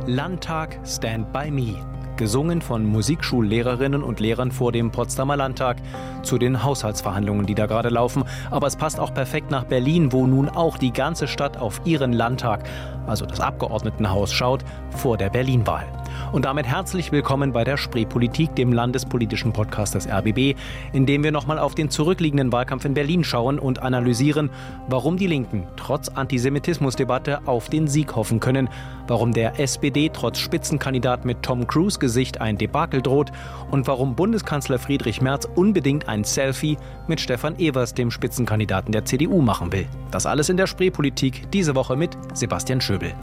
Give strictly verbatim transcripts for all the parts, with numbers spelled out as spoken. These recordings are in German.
Landtag Stand by Me. Gesungen von Musikschullehrerinnen und Lehrern vor dem Potsdamer Landtag zu den Haushaltsverhandlungen, die da gerade laufen. Aber es passt auch perfekt nach Berlin, wo nun auch die ganze Stadt auf ihren Landtag, also das Abgeordnetenhaus, schaut vor der Berlin-Wahl. Und damit herzlich willkommen bei der Spreepolitik, dem landespolitischen Podcast des R B B, in dem wir nochmal auf den zurückliegenden Wahlkampf in Berlin schauen und analysieren, warum die Linken trotz Antisemitismusdebatte auf den Sieg hoffen können, warum der S P D trotz Spitzenkandidat mit Tom Cruise Gesicht ein Debakel droht und warum Bundeskanzler Friedrich Merz unbedingt ein Selfie mit Stefan Evers, dem Spitzenkandidaten der C D U, machen will. Das alles in der Spreepolitik, diese Woche mit Sebastian Schöbel.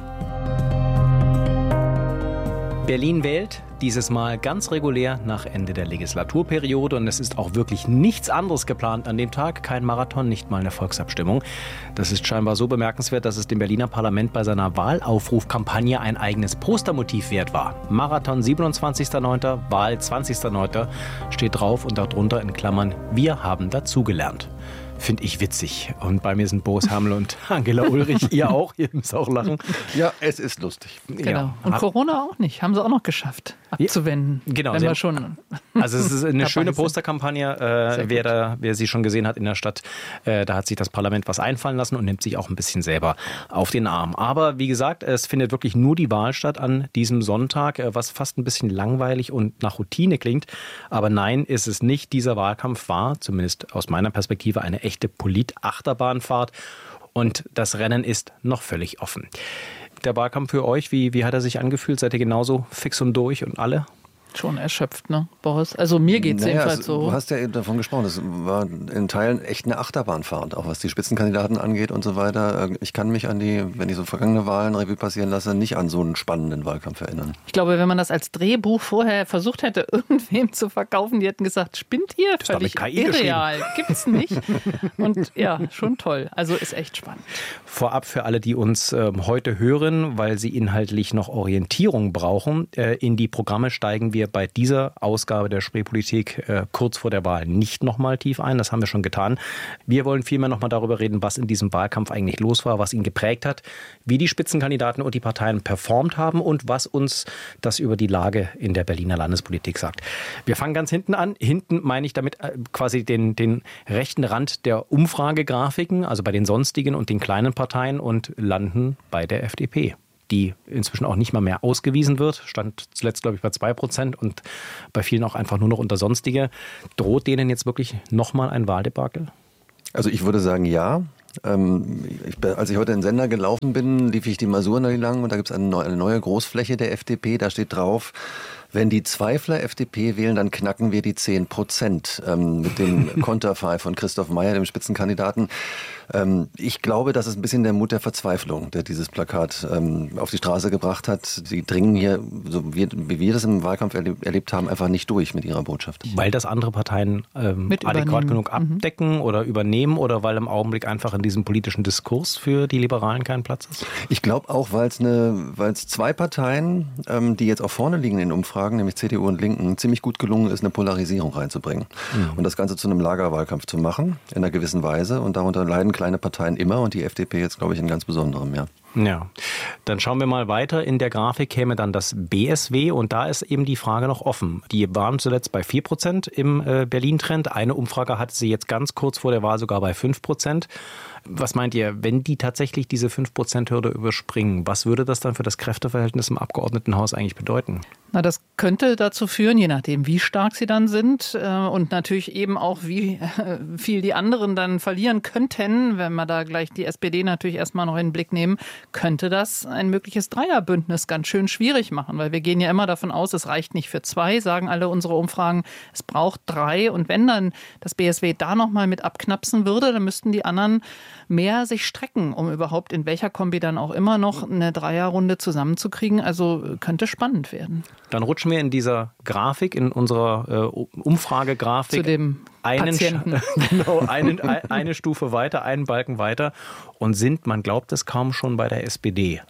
Berlin wählt, dieses Mal ganz regulär nach Ende der Legislaturperiode, und es ist auch wirklich nichts anderes geplant an dem Tag. Kein Marathon, nicht mal eine Volksabstimmung. Das ist scheinbar so bemerkenswert, dass es dem Berliner Parlament bei seiner Wahlaufrufkampagne ein eigenes Postermotiv wert war. Marathon siebenundzwanzigster neunter, Wahl zwanzigster neunter steht drauf und darunter in Klammern: Wir haben dazugelernt. Finde ich witzig. Und bei mir sind Boris Hermel und Angela Ulrich. Ihr auch? Ihr müsst auch lachen. Ja, es ist lustig. Genau. Ja. Und Corona auch nicht. Haben sie auch noch geschafft, abzuwenden. Ja, genau. Wenn wir schon also es ist eine schöne Posterkampagne. Äh, wer, da, wer sie schon gesehen hat in der Stadt, äh, da hat sich das Parlament was einfallen lassen und nimmt sich auch ein bisschen selber auf den Arm. Aber wie gesagt, es findet wirklich nur die Wahl statt an diesem Sonntag, äh, was fast ein bisschen langweilig und nach Routine klingt. Aber nein, ist es nicht. Dieser Wahlkampf war, zumindest aus meiner Perspektive, eine echte Polit-Achterbahnfahrt, und das Rennen ist noch völlig offen. Der Wahlkampf für euch, wie, wie hat er sich angefühlt? Seid ihr genauso fix und durch und alle? schon erschöpft, ne, Boris? Also mir geht es naja, jedenfalls also, so. Du hast ja eben davon gesprochen, das war in Teilen echt eine Achterbahnfahrt, auch was die Spitzenkandidaten angeht und so weiter. Ich kann mich an die, wenn ich so vergangene Wahlen Revue passieren lasse, nicht an so einen spannenden Wahlkampf erinnern. Ich glaube, wenn man das als Drehbuch vorher versucht hätte, irgendwem zu verkaufen, die hätten gesagt, spinnt ihr? Das Völlig ist doch mit K I irreal, gibt's nicht. Und ja, schon toll. Also ist echt spannend. Vorab für alle, die uns äh, heute hören, weil sie inhaltlich noch Orientierung brauchen, äh, in die Programme steigen wir bei dieser Ausgabe der Spreepolitik äh, kurz vor der Wahl nicht nochmal tief ein. Das haben wir schon getan. Wir wollen vielmehr nochmal darüber reden, was in diesem Wahlkampf eigentlich los war, was ihn geprägt hat, wie die Spitzenkandidaten und die Parteien performt haben und was uns das über die Lage in der Berliner Landespolitik sagt. Wir fangen ganz hinten an. Hinten meine ich damit äh, quasi den, den rechten Rand der Umfragegrafiken, also bei den sonstigen und den kleinen Parteien, und landen bei der F D P, die inzwischen auch nicht mal mehr ausgewiesen wird. Stand zuletzt, glaube ich, bei zwei Prozent und bei vielen auch einfach nur noch unter Sonstige. Droht denen jetzt wirklich nochmal ein Wahldebakel? Also ich würde sagen, ja. Ähm, ich, als ich heute in den Sender gelaufen bin, lief ich die Masur entlang und da gibt es eine neue, eine neue Großfläche der F D P. Da steht drauf: Wenn die Zweifler F D P wählen, dann knacken wir die zehn Prozent. Ähm, mit dem Konterfei von Christoph Meyer, dem Spitzenkandidaten. Ähm, ich glaube, das ist ein bisschen der Mut der Verzweiflung, der dieses Plakat ähm, auf die Straße gebracht hat. Sie dringen hier, so wie, wie wir das im Wahlkampf erleb, erlebt haben, einfach nicht durch mit ihrer Botschaft. Weil das andere Parteien ähm, adäquat genug abdecken mhm. oder übernehmen, oder weil im Augenblick einfach in diesem politischen Diskurs für die Liberalen kein Platz ist? Ich glaube auch, weil es eine, weil es zwei Parteien, ähm, die jetzt auch vorne liegen in den Umfragen, nämlich C D U und Linken, ziemlich gut gelungen ist, eine Polarisierung reinzubringen. Mhm. Und das Ganze zu einem Lagerwahlkampf zu machen, in einer gewissen Weise. Und darunter leiden kleine Parteien immer und die F D P jetzt, glaube ich, in ganz besonderem, ja. Ja, dann schauen wir mal weiter. In der Grafik käme dann das B S W, und da ist eben die Frage noch offen. Die waren zuletzt bei vier Prozent im äh, Berlin-Trend. Eine Umfrage hatte sie jetzt ganz kurz vor der Wahl sogar bei fünf Prozent. Was meint ihr, wenn die tatsächlich diese fünf Prozent Hürde überspringen, was würde das dann für das Kräfteverhältnis im Abgeordnetenhaus eigentlich bedeuten? Na, das könnte dazu führen, je nachdem, wie stark sie dann sind äh, und natürlich eben auch, wie äh, viel die anderen dann verlieren könnten, wenn wir da gleich die S P D natürlich erstmal noch in den Blick nehmen, könnte das ein mögliches Dreierbündnis ganz schön schwierig machen, weil wir gehen ja immer davon aus, es reicht nicht für zwei, sagen alle unsere Umfragen, es braucht drei, und wenn dann das B S W da nochmal mit abknapsen würde, dann müssten die anderen mehr sich strecken, um überhaupt in welcher Kombi dann auch immer noch eine Dreierrunde zusammenzukriegen. Also könnte spannend werden. Dann rutschen wir in dieser Grafik, in unserer äh, Umfragegrafik, zu dem einen, Patienten. genau, einen, eine Stufe weiter, einen Balken weiter, und sind, man glaubt es kaum, schon bei der S P D.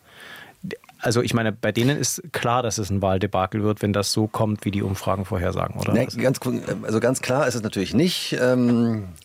Also ich meine, bei denen ist klar, dass es ein Wahldebakel wird, wenn das so kommt, wie die Umfragen vorhersagen, oder? Nee, ganz, also ganz klar ist es natürlich nicht. Ähm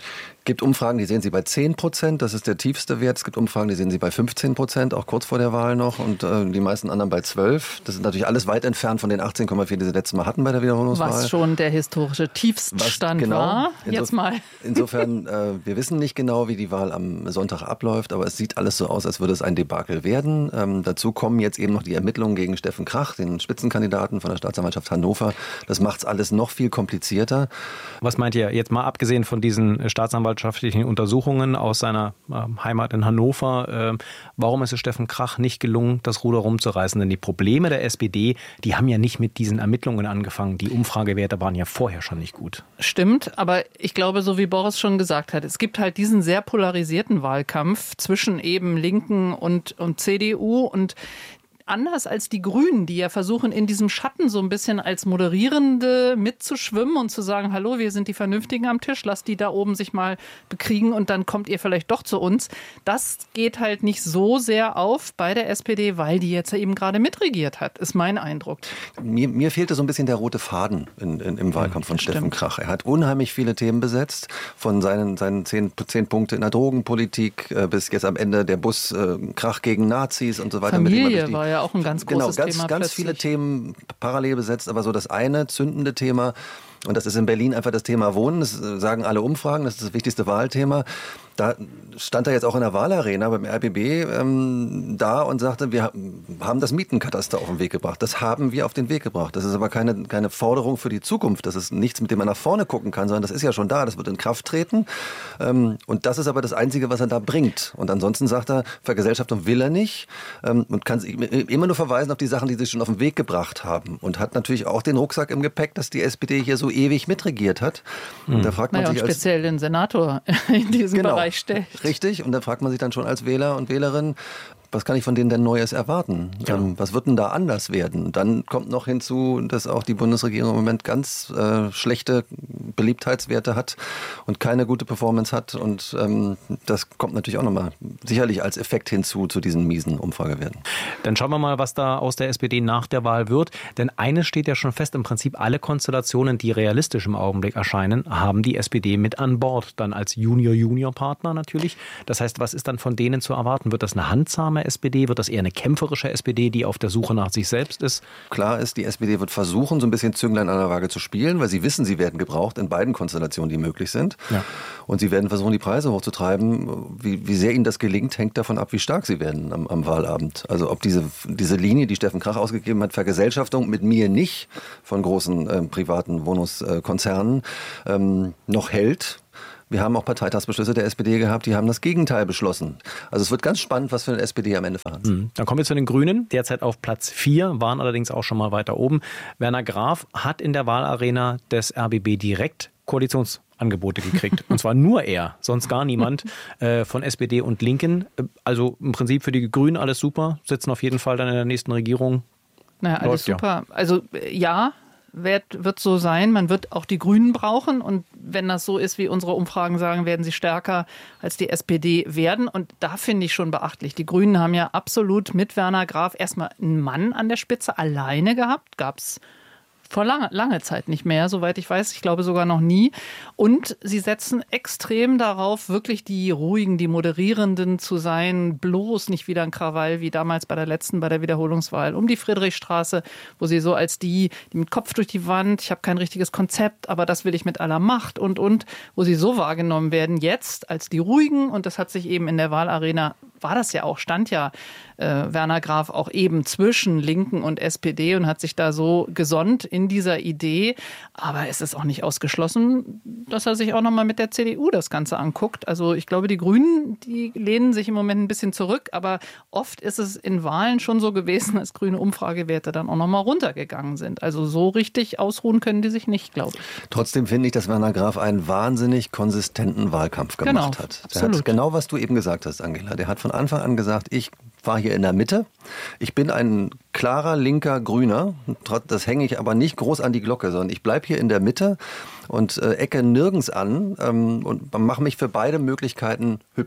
gibt Umfragen, die sehen Sie bei zehn Prozent, das ist der tiefste Wert. Es gibt Umfragen, die sehen Sie bei fünfzehn Prozent, auch kurz vor der Wahl noch. Und äh, die meisten anderen bei zwölf. Das ist natürlich alles weit entfernt von den achtzehn Komma vier, die Sie letztes Mal hatten bei der Wiederholungswahl. Was schon der historische Tiefststand genau, war. Jetzt inso- mal. Insofern, äh, wir wissen nicht genau, wie die Wahl am Sonntag abläuft, aber es sieht alles so aus, als würde es ein Debakel werden. Ähm, dazu kommen jetzt eben noch die Ermittlungen gegen Steffen Krach, den Spitzenkandidaten von der Staatsanwaltschaft Hannover. Das macht es alles noch viel komplizierter. Was meint ihr jetzt mal abgesehen von diesen staatsanwaltschaftlichen Untersuchungen aus seiner äh, Heimat in Hannover, äh, warum ist es Steffen Krach nicht gelungen, das Ruder rumzureißen? Denn die Probleme der S P D, die haben ja nicht mit diesen Ermittlungen angefangen. Die Umfragewerte waren ja vorher schon nicht gut. Stimmt, aber ich glaube, so wie Boris schon gesagt hat, es gibt halt diesen sehr polarisierten Wahlkampf zwischen eben Linken und, und C D U und anders als die Grünen, die ja versuchen, in diesem Schatten so ein bisschen als Moderierende mitzuschwimmen und zu sagen, hallo, wir sind die Vernünftigen am Tisch, lasst die da oben sich mal bekriegen und dann kommt ihr vielleicht doch zu uns. Das geht halt nicht so sehr auf bei der S P D, weil die jetzt eben gerade mitregiert hat, ist mein Eindruck. Mir, mir fehlte so ein bisschen der rote Faden in, in, im Wahlkampf von Steffen Stimmt. Krach. Er hat unheimlich viele Themen besetzt, von seinen, seinen zehn, zehn Punkte in der Drogenpolitik äh, bis jetzt am Ende der Bus äh, Krach gegen Nazis und so weiter. Familie mit dem er durch die, war ja auch ein ganz genau, großes ganz, Thema ganz plötzlich. viele Themen parallel besetzt, aber so das eine zündende Thema, und das ist in Berlin einfach das Thema Wohnen, das sagen alle Umfragen, das ist das wichtigste Wahlthema. Da stand er jetzt auch in der Wahlarena beim R B B ähm, da und sagte, wir haben das Mietenkataster auf den Weg gebracht. Das haben wir auf den Weg gebracht. Das ist aber keine, keine Forderung für die Zukunft. Das ist nichts, mit dem man nach vorne gucken kann, sondern das ist ja schon da. Das wird in Kraft treten. Ähm, und das ist aber das Einzige, was er da bringt. Und ansonsten sagt er, Vergesellschaftung will er nicht ähm, und kann immer nur verweisen auf die Sachen, die sie schon auf den Weg gebracht haben. Und hat natürlich auch den Rucksack im Gepäck, dass die S P D hier so ewig mitregiert hat. Hm. Und da fragt man naja, sich und als speziell den Senator in diesem Genau. Bereich stellt. Richtig, und da fragt man sich dann schon als Wähler und Wählerin, was kann ich von denen denn Neues erwarten? Ja. Ähm, was wird denn da anders werden? Dann kommt noch hinzu, dass auch die Bundesregierung im Moment ganz äh, schlechte Beliebtheitswerte hat und keine gute Performance hat. Und ähm, das kommt natürlich auch nochmal sicherlich als Effekt hinzu zu diesen miesen Umfragewerten. Dann schauen wir mal, was da aus der S P D nach der Wahl wird. Denn eines steht ja schon fest, im Prinzip alle Konstellationen, die realistisch im Augenblick erscheinen, haben die S P D mit an Bord. Dann als Junior-Junior-Partner natürlich. Das heißt, was ist dann von denen zu erwarten? Wird das eine handsame S P D? Wird das eher eine kämpferische S P D, die auf der Suche nach sich selbst ist? Klar ist, die S P D wird versuchen, so ein bisschen Zünglein an der Waage zu spielen, weil sie wissen, sie werden gebraucht in beiden Konstellationen, die möglich sind. Ja. Und sie werden versuchen, die Preise hochzutreiben. Wie, wie sehr ihnen das gelingt, hängt davon ab, wie stark sie werden am, am Wahlabend. Also ob diese, diese Linie, die Steffen Krach ausgegeben hat, Vergesellschaftung mit mir nicht von großen äh, privaten Wohnungskonzernen ähm, noch hält. Wir haben auch Parteitagsbeschlüsse der S P D gehabt, die haben das Gegenteil beschlossen. Also es wird ganz spannend, was für eine S P D am Ende fahren. Mhm. Dann kommen wir zu den Grünen, derzeit auf Platz vier, waren allerdings auch schon mal weiter oben. Werner Graf hat in der Wahlarena des R B B direkt Koalitionsangebote gekriegt. Und zwar nur er, sonst gar niemand äh, von S P D und Linken. Also im Prinzip für die Grünen alles super, sitzen auf jeden Fall dann in der nächsten Regierung. Naja, alles Läuft, super. Ja. Also ja, wird, wird so sein. Man wird auch die Grünen brauchen. Und wenn das so ist, wie unsere Umfragen sagen, werden sie stärker als die S P D werden. Und da finde ich schon beachtlich. Die Grünen haben ja absolut mit Werner Graf erstmal einen Mann an der Spitze alleine gehabt. Gab es vor lange, lange Zeit nicht mehr, soweit ich weiß. Ich glaube sogar noch nie. Und sie setzen extrem darauf, wirklich die Ruhigen, die Moderierenden zu sein. Bloß nicht wieder ein Krawall wie damals bei der letzten, bei der Wiederholungswahl um die Friedrichstraße, wo sie so als die, die mit Kopf durch die Wand, ich habe kein richtiges Konzept, aber das will ich mit aller Macht und, und, wo sie so wahrgenommen werden jetzt als die Ruhigen. Und das hat sich eben in der Wahlarena, war das ja auch, stand ja äh, Werner Graf auch eben zwischen Linken und S P D und hat sich da so gesonnt in dieser Idee. Aber es ist auch nicht ausgeschlossen, dass er sich auch nochmal mit der C D U das Ganze anguckt. Also ich glaube, die Grünen, die lehnen sich im Moment ein bisschen zurück. Aber oft ist es in Wahlen schon so gewesen, dass grüne Umfragewerte dann auch nochmal runtergegangen sind. Also so richtig ausruhen können die sich nicht, glaube ich. Trotzdem finde ich, dass Werner Graf einen wahnsinnig konsistenten Wahlkampf gemacht Genau, hat. Der absolut. hat genau, was du eben gesagt hast, Angela. Der hat von Anfang an gesagt, ich war hier in der Mitte. Ich bin ein klarer linker Grüner. Das hänge ich aber nicht groß an die Glocke, sondern ich bleibe hier in der Mitte und äh, ecke nirgends an ähm, und mache mich für beide Möglichkeiten hübsch.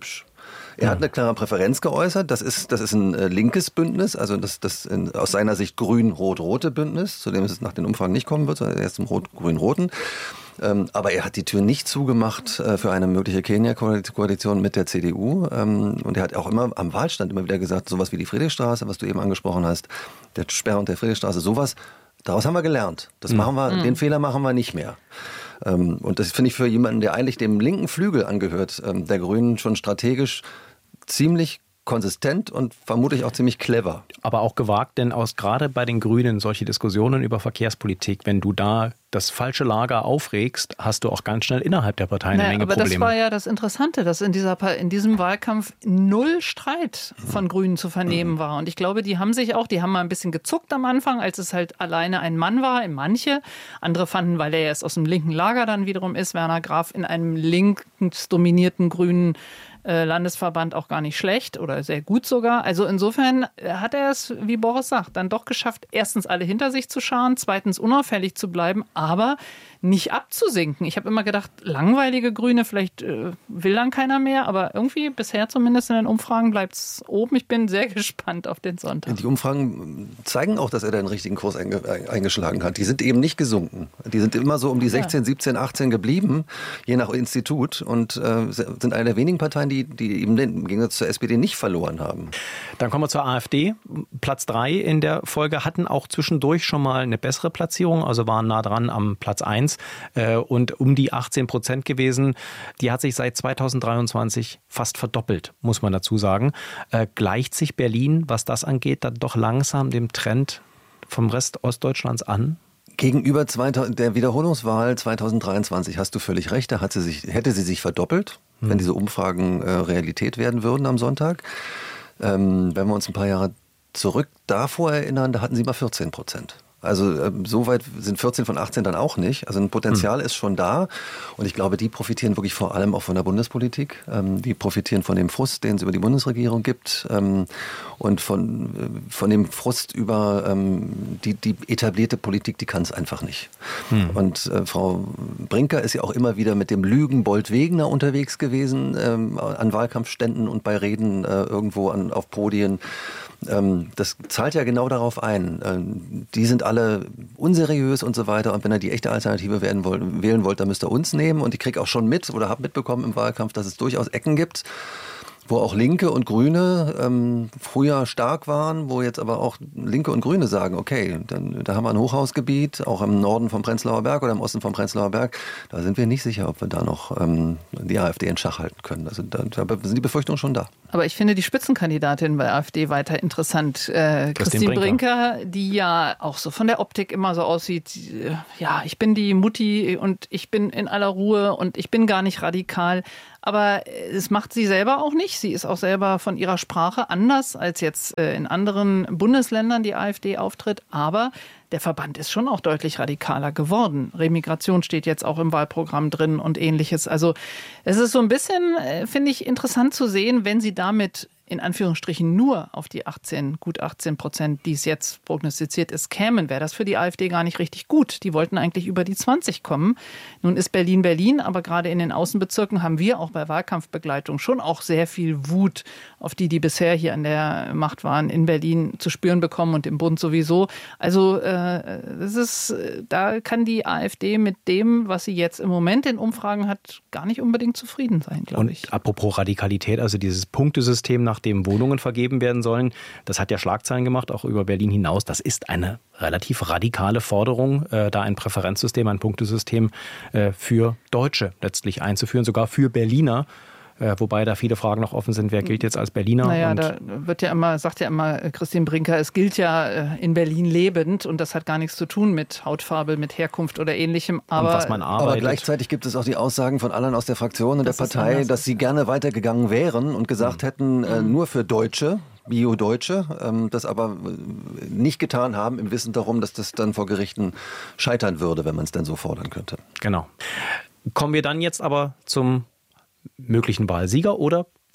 Er ja. hat eine klare Präferenz geäußert. Das ist, das ist ein äh, linkes Bündnis, also das, das in, aus seiner Sicht grün-rot-rote Bündnis, zu dem es nach den Umfragen nicht kommen wird, sondern erst im rot-grün-roten. Ähm, aber er hat die Tür nicht zugemacht äh, für eine mögliche Kenia-Koalition mit der C D U. Ähm, und er hat auch immer am Wahlstand immer wieder gesagt, sowas wie die Friedrichstraße, was du eben angesprochen hast, der Sperr und der Friedrichstraße, sowas, daraus haben wir gelernt. Das mhm. machen wir, mhm. den Fehler machen wir nicht mehr. Ähm, und das finde ich für jemanden, der eigentlich dem linken Flügel angehört, ähm, der Grünen schon strategisch ziemlich konsistent und vermutlich auch ziemlich clever. Aber auch gewagt, denn aus gerade bei den Grünen solche Diskussionen über Verkehrspolitik, wenn du da das falsche Lager aufregst, hast du auch ganz schnell innerhalb der Partei eine naja, Menge aber Probleme. Aber das war ja das Interessante, dass in, dieser, in diesem Wahlkampf null Streit von Grünen zu vernehmen war. Und ich glaube, die haben sich auch, die haben mal ein bisschen gezuckt am Anfang, als es halt alleine ein Mann war, in manche. Andere fanden, weil er erst aus dem linken Lager dann wiederum ist, Werner Graf in einem links dominierten grünen Landesverband auch gar nicht schlecht oder sehr gut sogar. Also insofern hat er es, wie Boris sagt, dann doch geschafft, erstens alle hinter sich zu scharen, zweitens unauffällig zu bleiben, aber nicht abzusinken. Ich habe immer gedacht, langweilige Grüne, vielleicht äh, will dann keiner mehr, aber irgendwie bisher zumindest in den Umfragen bleibt es oben. Ich bin sehr gespannt auf den Sonntag. Die Umfragen zeigen auch, dass er den richtigen Kurs einge eingeschlagen hat. Die sind eben nicht gesunken. Die sind immer so um die sechzehn, siebzehn, achtzehn geblieben, je nach Institut, und äh, sind eine der wenigen Parteien, die, die eben im Gegensatz zur S P D nicht verloren haben. Dann kommen wir zur AfD. Platz drei in der Folge, hatten auch zwischendurch schon mal eine bessere Platzierung, also waren nah dran am Platz eins. Und um die achtzehn Prozent gewesen. Die hat sich seit zweitausenddreiundzwanzig fast verdoppelt, muss man dazu sagen. Äh, gleicht sich Berlin, was das angeht, dann doch langsam dem Trend vom Rest Ostdeutschlands an? Gegenüber der Wiederholungswahl zweitausenddreiundzwanzig hast du völlig recht, da hat sie sich, hätte sie sich verdoppelt, hm. wenn diese Umfragen äh, Realität werden würden am Sonntag. Ähm, wenn wir uns ein paar Jahre zurück davor erinnern, da hatten sie mal vierzehn Prozent. Also äh, so weit sind vierzehn von achtzehn dann auch nicht. Also ein Potenzial hm. ist schon da. Und ich glaube, die profitieren wirklich vor allem auch von der Bundespolitik. Ähm, die profitieren von dem Frust, den es über die Bundesregierung gibt. Ähm, und von, äh, von dem Frust über ähm, die, die etablierte Politik, die kann es einfach nicht. Hm. Und äh, Frau Brinker ist ja auch immer wieder mit dem Lügenbold Wegener unterwegs gewesen, ähm, an Wahlkampfständen und bei Reden äh, irgendwo an, auf Podien. Das zahlt ja genau darauf ein. Die sind alle unseriös und so weiter. Und wenn ihr die echte Alternative werden wollt, wählen wollt, dann müsst ihr uns nehmen. Und ich kriege auch schon mit oder habe mitbekommen im Wahlkampf, dass es durchaus Ecken gibt, wo auch Linke und Grüne ähm, früher stark waren, wo jetzt aber auch Linke und Grüne sagen, okay, dann, da haben wir ein Hochhausgebiet, auch im Norden vom Prenzlauer Berg oder im Osten vom Prenzlauer Berg. Da sind wir nicht sicher, ob wir da noch ähm, die AfD in Schach halten können. Also da, da sind die Befürchtungen schon da. Aber ich finde die Spitzenkandidatin bei AfD weiter interessant. Äh, Christine Brinker. Brinker, die ja auch so von der Optik immer so aussieht, ja, ich bin die Mutti und ich bin in aller Ruhe und ich bin gar nicht radikal. Aber es macht sie selber auch nicht. Sie ist auch selber von ihrer Sprache anders als jetzt in anderen Bundesländern die AfD auftritt. Aber der Verband ist schon auch deutlich radikaler geworden. Remigration steht jetzt auch im Wahlprogramm drin und Ähnliches. Also es ist so ein bisschen, finde ich, interessant zu sehen, wenn sie damit in Anführungsstrichen nur auf die achtzehn, gut achtzehn Prozent, die es jetzt prognostiziert ist, kämen, wäre das für die AfD gar nicht richtig gut. Die wollten eigentlich über die zwanzig kommen. Nun ist Berlin Berlin, aber gerade in den Außenbezirken haben wir auch bei Wahlkampfbegleitung schon auch sehr viel Wut auf die, die bisher hier an der Macht waren, in Berlin zu spüren bekommen und im Bund sowieso. Also äh, das ist, da kann die AfD mit dem, was sie jetzt im Moment in Umfragen hat, gar nicht unbedingt zufrieden sein, glaube ich. Und apropos Radikalität, also dieses Punktesystem, nach dem Wohnungen vergeben werden sollen. Das hat ja Schlagzeilen gemacht, auch über Berlin hinaus. Das ist eine relativ radikale Forderung, äh, da ein Präferenzsystem, ein Punktesystem äh, für Deutsche letztlich einzuführen, sogar für Berliner. Äh, wobei da viele Fragen noch offen sind, wer gilt jetzt als Berliner? Naja, und da wird ja immer, sagt ja immer Christine Brinker, es gilt ja äh, in Berlin lebend und das hat gar nichts zu tun mit Hautfarbe, mit Herkunft oder Ähnlichem. Aber, und was man arbeitet. Aber gleichzeitig gibt es auch die Aussagen von allen aus der Fraktion und der Partei, dass sie gerne weitergegangen wären und gesagt mhm. hätten, äh, nur für Deutsche, Bio-Deutsche, ähm, das aber nicht getan haben, im Wissen darum, dass das dann vor Gerichten scheitern würde, wenn man es denn so fordern könnte. Genau. Kommen wir dann jetzt aber zum möglichen Wahlsieger oder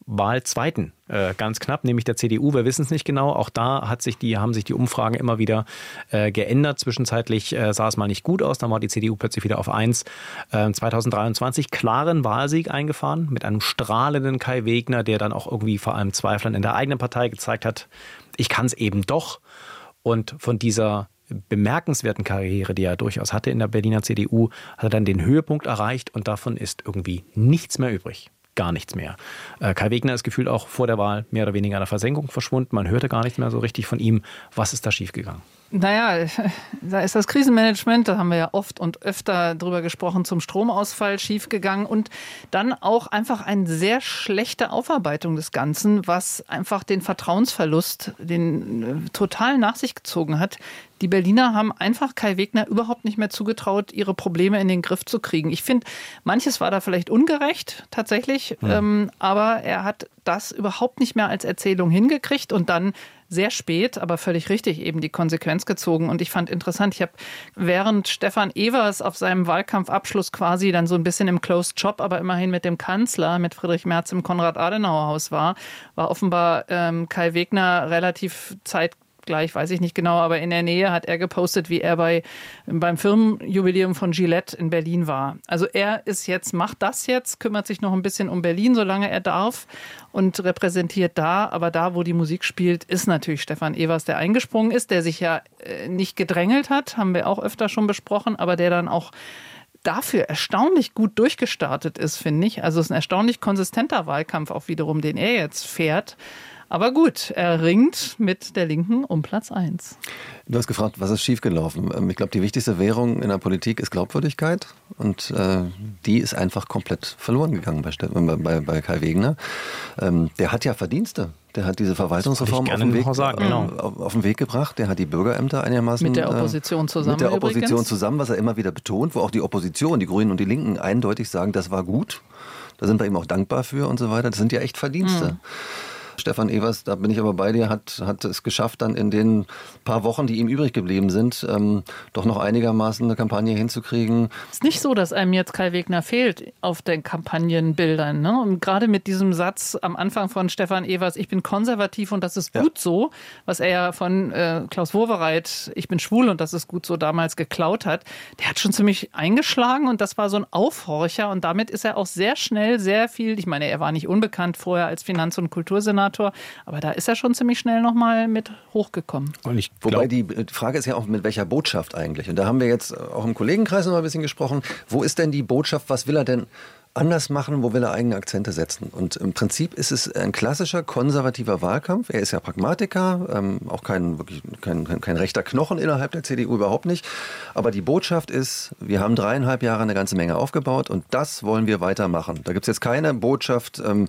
Wahlzweiten äh, ganz knapp, nämlich der C D U. Wir wissen es nicht genau. Auch da hat sich die, haben sich die Umfragen immer wieder äh, geändert. Zwischenzeitlich äh, sah es mal nicht gut aus. Dann war die C D U plötzlich wieder auf eins. Äh, zwanzig dreiundzwanzig klaren Wahlsieg eingefahren mit einem strahlenden Kai Wegner, der dann auch irgendwie vor allem Zweiflern in der eigenen Partei gezeigt hat, ich kann es eben doch. Und von dieser bemerkenswerten Karriere, die er durchaus hatte in der Berliner C D U, hat er dann den Höhepunkt erreicht und davon ist irgendwie nichts mehr übrig. Gar nichts mehr. Äh, Kai Wegner ist gefühlt auch vor der Wahl mehr oder weniger in der Versenkung verschwunden. Man hörte gar nichts mehr so richtig von ihm. Was ist da schiefgegangen? Naja, da ist das Krisenmanagement, da haben wir ja oft und öfter drüber gesprochen, zum Stromausfall schiefgegangen und dann auch einfach eine sehr schlechte Aufarbeitung des Ganzen, was einfach den Vertrauensverlust, den total nach sich gezogen hat. Die Berliner haben einfach Kai Wegner überhaupt nicht mehr zugetraut, ihre Probleme in den Griff zu kriegen. Ich finde, manches war da vielleicht ungerecht, tatsächlich, ja. ähm, aber er hat das überhaupt nicht mehr als Erzählung hingekriegt und dann sehr spät, aber völlig richtig, eben die Konsequenz gezogen. Und ich fand interessant, ich habe während Stefan Evers auf seinem Wahlkampfabschluss quasi dann so ein bisschen im Closed Shop, aber immerhin mit dem Kanzler, mit Friedrich Merz im Konrad-Adenauer-Haus war, war offenbar ähm, Kai Wegner relativ zeitgleich, gleich, weiß ich nicht genau, aber in der Nähe hat er gepostet, wie er bei, beim Firmenjubiläum von Gillette in Berlin war. Also er ist jetzt, macht das jetzt, kümmert sich noch ein bisschen um Berlin, solange er darf und repräsentiert da. Aber da, wo die Musik spielt, ist natürlich Stefan Evers, der eingesprungen ist, der sich ja nicht gedrängelt hat, haben wir auch öfter schon besprochen, aber der dann auch dafür erstaunlich gut durchgestartet ist, finde ich. Also es ist ein erstaunlich konsistenter Wahlkampf auch wiederum, den er jetzt fährt. Aber gut, er ringt mit der Linken um Platz eins. Du hast gefragt, was ist schiefgelaufen? Ich glaube, die wichtigste Währung in der Politik ist Glaubwürdigkeit. Und äh, die ist einfach komplett verloren gegangen bei, bei, bei Kai Wegner. Ähm, der hat ja Verdienste. Der hat diese Verwaltungsreform auf den, Weg, sagen, genau. auf, auf den Weg gebracht. Der hat die Bürgerämter einigermaßen... Mit der Opposition zusammen Mit der Opposition übrigens. zusammen, was er immer wieder betont, wo auch die Opposition, die Grünen und die Linken eindeutig sagen, das war gut. Da sind wir ihm auch dankbar für und so weiter. Das sind ja echt Verdienste. Mhm. Stefan Evers, da bin ich aber bei dir, hat, hat es geschafft, dann in den paar Wochen, die ihm übrig geblieben sind, ähm, doch noch einigermaßen eine Kampagne hinzukriegen. Es ist nicht so, dass einem jetzt Kai Wegner fehlt auf den Kampagnenbildern. Ne? Und gerade mit diesem Satz am Anfang von Stefan Evers, ich bin konservativ und das ist gut ja. so, was er ja von äh, Klaus Wowereit, ich bin schwul und das ist gut so damals geklaut hat, der hat schon ziemlich eingeschlagen und das war so ein Aufhorcher und damit ist er auch sehr schnell sehr viel, ich meine, er war nicht unbekannt vorher als Finanz- und Kultursenator, aber da ist er schon ziemlich schnell nochmal mit hochgekommen. Und ich glaub, Wobei die Frage ist ja auch, mit welcher Botschaft eigentlich? Und da haben wir jetzt auch im Kollegenkreis noch mal ein bisschen gesprochen. Wo ist denn die Botschaft? Was will er denn anders machen? Wo will er eigene Akzente setzen? Und im Prinzip ist es ein klassischer konservativer Wahlkampf. Er ist ja Pragmatiker, ähm, auch kein, wirklich kein, kein, kein rechter Knochen innerhalb der C D U, überhaupt nicht. Aber die Botschaft ist, wir haben dreieinhalb Jahre eine ganze Menge aufgebaut und das wollen wir weitermachen. Da gibt es jetzt keine Botschaft, ähm,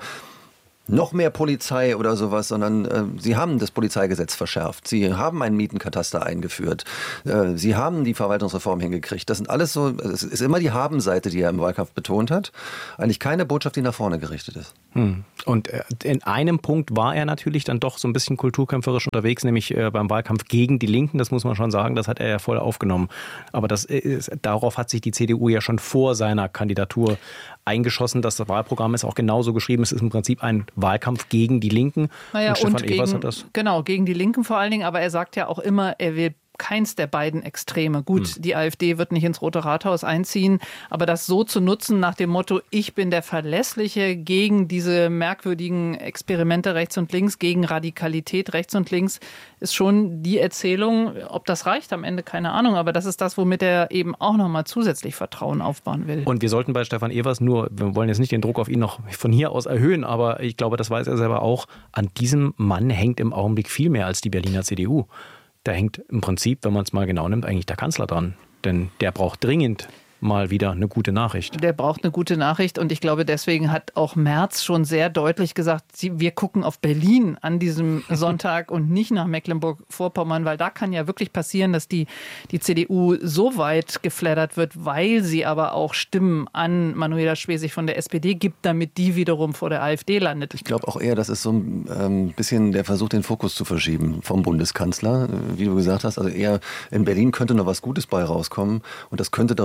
noch mehr Polizei oder sowas, sondern äh, sie haben das Polizeigesetz verschärft. Sie haben einen Mietenkataster eingeführt. Äh, sie haben die Verwaltungsreform hingekriegt. Das sind alles so, es ist immer die Haben-Seite, die er im Wahlkampf betont hat. Eigentlich keine Botschaft, die nach vorne gerichtet ist. Hm. Und äh, in einem Punkt war er natürlich dann doch so ein bisschen kulturkämpferisch unterwegs, nämlich äh, beim Wahlkampf gegen die Linken. Das muss man schon sagen, das hat er ja voll aufgenommen. Aber das ist, darauf hat sich die C D U ja schon vor seiner Kandidatur eingeschossen. Das Wahlprogramm ist auch genauso geschrieben. Es ist im Prinzip ein Wahlkampf gegen die Linken. Naja, und Stefan und gegen, Evers hat das. Genau, gegen die Linken vor allen Dingen. Aber er sagt ja auch immer, er will keins der beiden Extreme. Gut, hm. die AfD wird nicht ins Rote Rathaus einziehen, aber das so zu nutzen nach dem Motto, ich bin der Verlässliche gegen diese merkwürdigen Experimente rechts und links, gegen Radikalität rechts und links, ist schon die Erzählung. Ob das reicht am Ende, keine Ahnung, aber das ist das, womit er eben auch nochmal zusätzlich Vertrauen aufbauen will. Und wir sollten bei Stefan Evers nur, wir wollen jetzt nicht den Druck auf ihn noch von hier aus erhöhen, aber ich glaube, das weiß er selber auch, an diesem Mann hängt im Augenblick viel mehr als die Berliner C D U. Da hängt im Prinzip, wenn man es mal genau nimmt, eigentlich der Kanzler dran. Denn der braucht dringend mal wieder eine gute Nachricht. Der braucht eine gute Nachricht und ich glaube, deswegen hat auch Merz schon sehr deutlich gesagt, wir gucken auf Berlin an diesem Sonntag und nicht nach Mecklenburg-Vorpommern, weil da kann ja wirklich passieren, dass die, die C D U so weit geflattert wird, weil sie aber auch Stimmen an Manuela Schwesig von der S P D gibt, damit die wiederum vor der AfD landet. Ich glaube auch eher, das ist so ein ähm, bisschen der Versuch, den Fokus zu verschieben vom Bundeskanzler, wie du gesagt hast. Also eher in Berlin könnte noch was Gutes bei rauskommen und das könnte darüber hinweg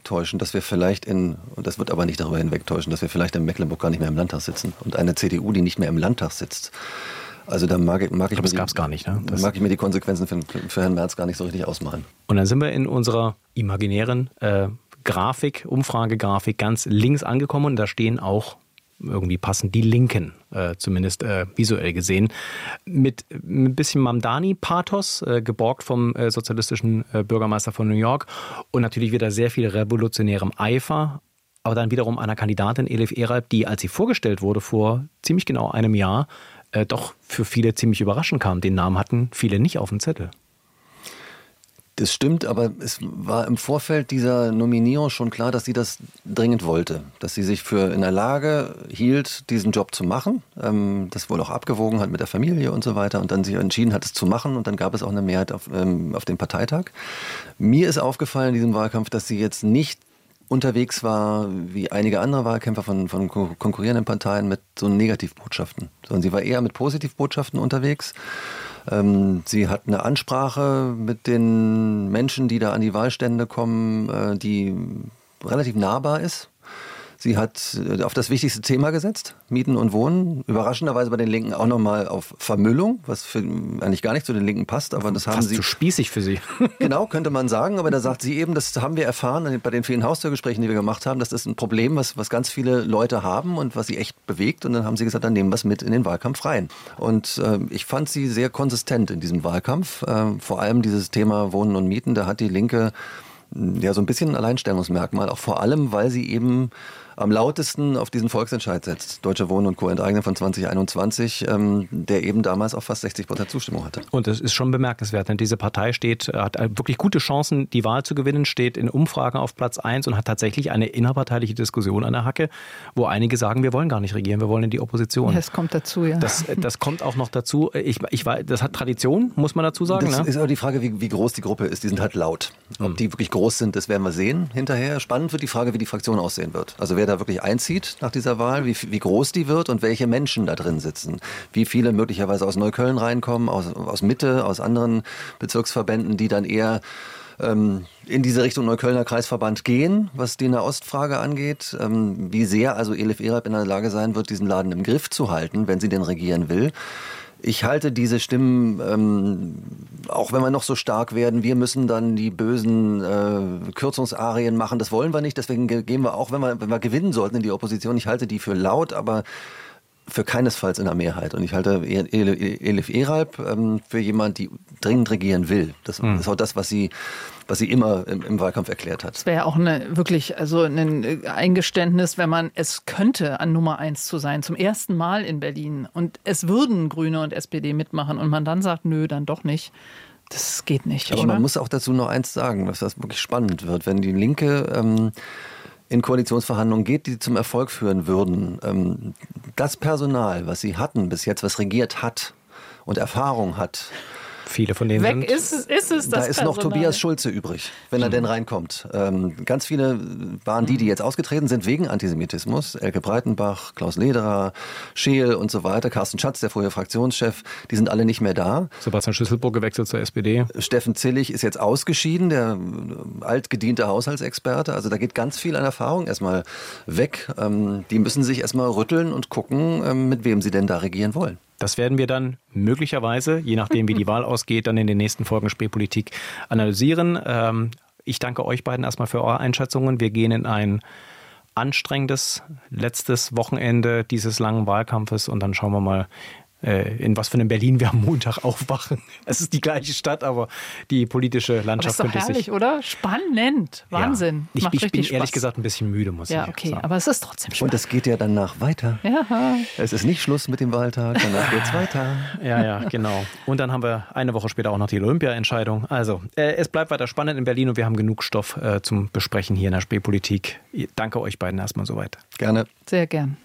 hinwegtäuschen, dass wir vielleicht in, und das wird aber nicht darüber hinwegtäuschen, dass wir vielleicht in Mecklenburg gar nicht mehr im Landtag sitzen und eine C D U, die nicht mehr im Landtag sitzt. Also da mag, mag, ich, ich, mir die, gab's gar nicht, ne? das mag ich mir die Konsequenzen für, für Herrn Merz gar nicht so richtig ausmalen. Und dann sind wir in unserer imaginären äh, Grafik, Umfragegrafik ganz links angekommen und da stehen auch irgendwie passend die Linken, äh, zumindest äh, visuell gesehen, mit ein bisschen Mamdani-Pathos, äh, geborgt vom äh, sozialistischen äh, Bürgermeister von New York und natürlich wieder sehr viel revolutionärem Eifer, aber dann wiederum einer Kandidatin, Elif Eralp, die, als sie vorgestellt wurde vor ziemlich genau einem Jahr, äh, doch für viele ziemlich überraschend kam. Den Namen hatten viele nicht auf dem Zettel. Das stimmt, aber es war im Vorfeld dieser Nominierung schon klar, dass sie das dringend wollte. Dass sie sich für in der Lage hielt, diesen Job zu machen. Ähm, das wohl auch abgewogen hat mit der Familie und so weiter. Und dann sich entschieden hat, es zu machen. Und dann gab es auch eine Mehrheit auf, ähm, auf dem Parteitag. Mir ist aufgefallen in diesem Wahlkampf, dass sie jetzt nicht unterwegs war, wie einige andere Wahlkämpfer von, von konkurrierenden Parteien, mit so Negativbotschaften. Sondern sie war eher mit Positivbotschaften unterwegs. Ähm, sie hat eine Ansprache mit den Menschen, die da an die Wahlstände kommen, äh, die relativ nahbar ist. Sie hat auf das wichtigste Thema gesetzt, Mieten und Wohnen. Überraschenderweise bei den Linken auch nochmal auf Vermüllung, was für, eigentlich gar nicht zu den Linken passt. Aber das haben Fast sie zu spießig für sie. Genau, könnte man sagen. Aber da sagt sie eben, das haben wir erfahren bei den vielen Haustürgesprächen, die wir gemacht haben. Das ist ein Problem, was, was ganz viele Leute haben und was sie echt bewegt. Und dann haben sie gesagt, dann nehmen wir es mit in den Wahlkampf rein. Und äh, ich fand sie sehr konsistent in diesem Wahlkampf. Äh, vor allem dieses Thema Wohnen und Mieten, da hat die Linke ja so ein bisschen ein Alleinstellungsmerkmal. Auch vor allem, weil sie eben am lautesten auf diesen Volksentscheid setzt. Deutsche Wohnen und Co. enteignen von zwanzig einundzwanzig, ähm, der eben damals auch fast sechzig Prozent Zustimmung hatte. Und das ist schon bemerkenswert, denn diese Partei steht, hat wirklich gute Chancen, die Wahl zu gewinnen, steht in Umfragen auf Platz eins und hat tatsächlich eine innerparteiliche Diskussion an der Hacke, wo einige sagen, wir wollen gar nicht regieren, wir wollen in die Opposition. Das kommt dazu, ja. Das, das kommt auch noch dazu. Ich, ich, das hat Tradition, muss man dazu sagen. Das ne? ist aber die Frage, wie, wie groß die Gruppe ist. Die sind halt laut. Ob hm. die wirklich groß sind, das werden wir sehen hinterher. Spannend wird die Frage, wie die Fraktion aussehen wird. Also wer da wirklich einzieht nach dieser Wahl, wie, wie groß die wird und welche Menschen da drin sitzen. Wie viele möglicherweise aus Neukölln reinkommen, aus, aus Mitte, aus anderen Bezirksverbänden, die dann eher ähm, in diese Richtung Neuköllner Kreisverband gehen, was die Nahostfrage angeht. Ähm, wie sehr also Elif Eralp in der Lage sein wird, diesen Laden im Griff zu halten, wenn sie denn regieren will. Ich halte diese Stimmen, ähm, auch wenn wir noch so stark werden, wir müssen dann die bösen äh, Kürzungsarien machen, das wollen wir nicht, deswegen gehen wir auch, wenn wir, wenn wir gewinnen sollten in die Opposition, ich halte die für laut, aber für keinesfalls in der Mehrheit. Und ich halte Elif Eralp ähm, für jemand, die dringend regieren will. Das hm. ist auch das, was sie, was sie immer im, im Wahlkampf erklärt hat. Es wäre ja auch eine, wirklich also ein Eingeständnis, wenn man es könnte, an Nummer eins zu sein, zum ersten Mal in Berlin. Und es würden Grüne und S P D mitmachen und man dann sagt, nö, dann doch nicht. Das geht nicht. Aber oder? Man muss auch dazu noch eins sagen, dass das wirklich spannend wird. Wenn die Linke ähm, in Koalitionsverhandlungen geht, die zum Erfolg führen würden, ähm, das Personal, was sie hatten bis jetzt, was regiert hat und Erfahrung hat, viele von denen Weg sind. ist, ist es das Da ist Personal. noch Tobias Schulze übrig, wenn er mhm. denn reinkommt. Ähm, ganz viele waren die, die jetzt ausgetreten sind wegen Antisemitismus. Elke Breitenbach, Klaus Lederer, Scheel und so weiter. Carsten Schatz, der vorher Fraktionschef, die sind alle nicht mehr da. Sebastian Schlüsselburg gewechselt zur S P D. Steffen Zillig ist jetzt ausgeschieden, der altgediente Haushaltsexperte. Also da geht ganz viel an Erfahrung erstmal weg. Ähm, die müssen sich erstmal rütteln und gucken, ähm, mit wem sie denn da regieren wollen. Das werden wir dann möglicherweise, je nachdem wie die Wahl ausgeht, dann in den nächsten Folgen Spätpolitik analysieren. Ähm, ich danke euch beiden erstmal für eure Einschätzungen. Wir gehen in ein anstrengendes letztes Wochenende dieses langen Wahlkampfes und dann schauen wir mal, in was für einem Berlin wir am Montag aufwachen. Es ist die gleiche Stadt, aber die politische Landschaft könnte sich... Das ist doch herrlich, oder? Spannend. Wahnsinn. Ja. Ich, ich bin Spaß. ehrlich gesagt ein bisschen müde, muss ja, ich okay, sagen. Aber es ist trotzdem spannend. Und es geht ja danach weiter. Ja. Es ist nicht Schluss mit dem Wahltag, danach geht's weiter. Ja, ja, genau. Und dann haben wir eine Woche später auch noch die Olympia-Entscheidung. Also, äh, es bleibt weiter spannend in Berlin und wir haben genug Stoff äh, zum Besprechen hier in der Spätpolitik. Danke euch beiden erstmal soweit. Gerne. Sehr gern.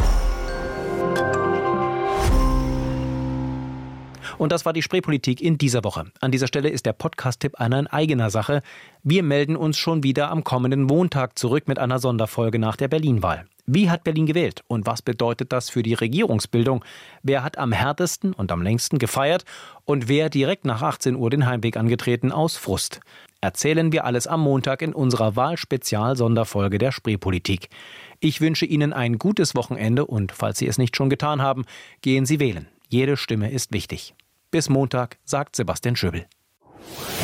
Und das war die Spreepolitik in dieser Woche. An dieser Stelle ist der Podcast-Tipp einer in eigener Sache. Wir melden uns schon wieder am kommenden Montag zurück mit einer Sonderfolge nach der Berlin-Wahl. Wie hat Berlin gewählt und was bedeutet das für die Regierungsbildung? Wer hat am härtesten und am längsten gefeiert und wer direkt nach achtzehn Uhr den Heimweg angetreten aus Frust? Erzählen wir alles am Montag in unserer Wahlspezial-Sonderfolge der Spreepolitik. Ich wünsche Ihnen ein gutes Wochenende und falls Sie es nicht schon getan haben, gehen Sie wählen. Jede Stimme ist wichtig. Bis Montag, sagt Sebastian Schöbel.